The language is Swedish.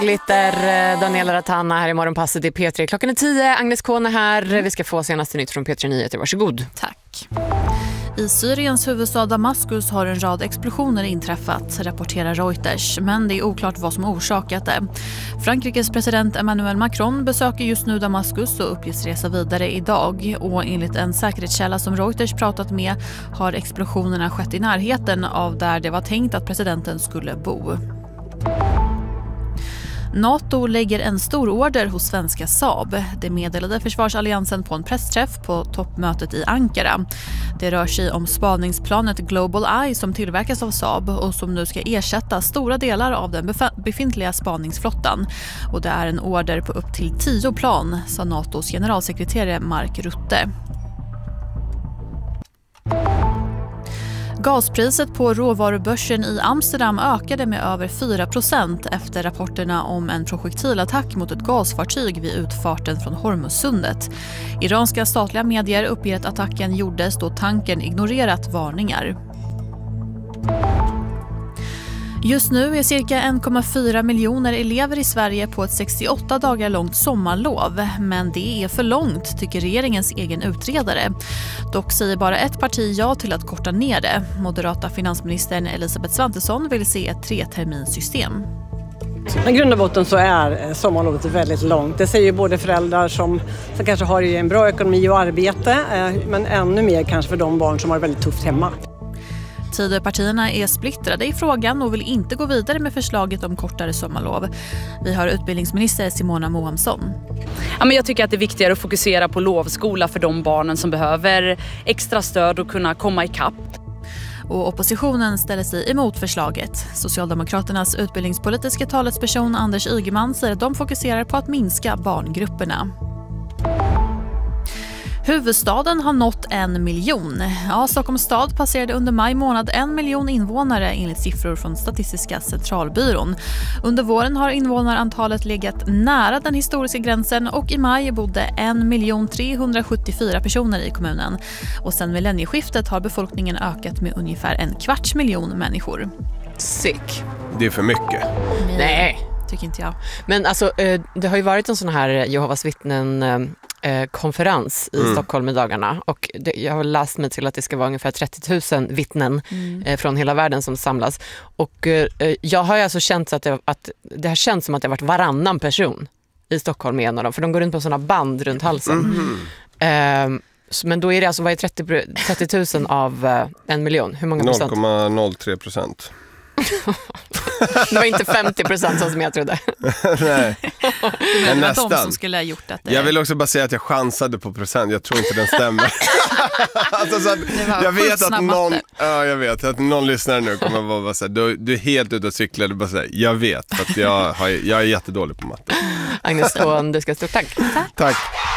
Glitter, Daniela Ratana här i Morgonpasset i P3. Klockan är 10, Agnes Kone här. Vi ska få senaste nytt från P3 Nyheter. Varsågod. Tack. I Syriens huvudstad Damaskus har en rad explosioner inträffat, rapporterar Reuters, men det är oklart vad som orsakat det. Frankrikes president Emmanuel Macron besöker just nu Damaskus och uppges resa vidare idag. Och enligt en säkerhetskälla som Reuters pratat med har explosionerna skett i närheten av där det var tänkt att presidenten skulle bo. NATO lägger en stor order hos svenska Saab. Det meddelade försvarsalliansen på en pressträff på toppmötet i Ankara. Det rör sig om spaningsplanet Global Eye som tillverkas av Saab och som nu ska ersätta stora delar av den befintliga spaningsflottan. Och det är en order på upp till 10 plan, sa NATOs generalsekreterare Mark Rutte. Gaspriset på råvarubörsen i Amsterdam ökade med över 4% efter rapporterna om en projektilattack mot ett gasfartyg vid utfarten från Hormuzsundet. Iranska statliga medier uppger att attacken gjordes då tankern ignorerat varningar. Just nu är cirka 1,4 miljoner elever i Sverige på ett 68 dagar långt sommarlov. Men det är för långt, tycker regeringens egen utredare. Dock säger bara ett parti ja till att korta ner det. Moderata finansministern Elisabeth Svantesson vill se ett 3-terminssystem. I grund och botten så är sommarlovet väldigt långt. Det säger ju både föräldrar som kanske har en bra ekonomi och arbete, men ännu mer kanske för de barn som har väldigt tufft hemma. Tidöpartierna är splittrade i frågan och vill inte gå vidare med förslaget om kortare sommarlov. Vi har utbildningsminister Simona Mohamsson. Ja, men jag tycker att det är viktigare att fokusera på lovskola för de barnen som behöver extra stöd och kunna komma ikapp. Och oppositionen ställer sig emot förslaget. Socialdemokraternas utbildningspolitiska talesperson Anders Ygeman säger att de fokuserar på att minska barngrupperna. Huvudstaden har nått 1 miljon. Ja, Stockholms stad passerade under maj månad 1 miljon invånare enligt siffror från Statistiska centralbyrån. Under våren har invånarantalet legat nära den historiska gränsen och i maj bodde 1 374 personer i kommunen. Och sedan millennieskiftet har befolkningen ökat med ungefär 250 000 människor. Sick. Det är för mycket. Nej. Tycker inte jag. Men alltså, det har ju varit en sån här Jehovas vittnen konferens i Stockholm i dagarna och jag har läst mig till att det ska vara ungefär 30 000 vittnen från hela världen som samlas och jag har alltså känt att det har känts som att det har varit varannan person i Stockholm med en av dem, för de går runt på såna band runt halsen. Men då är det alltså, vad är 30 000 av 1 miljon? Hur många procent? 0,03%. Det var inte 50% som jag trodde. Nej, men nästan. De som skulle ha gjort att det... Jag vill också bara säga att jag chansade på procent. Jag tror inte den stämmer. Alltså, så att jag vet att någon, jag vet att någon lyssnare nu kommer att bara säga du är helt ute och cyklar. Du bara säger jag vet, för att jag är jättedålig på matte. Agnes Kån, du ska stort tack. Tack.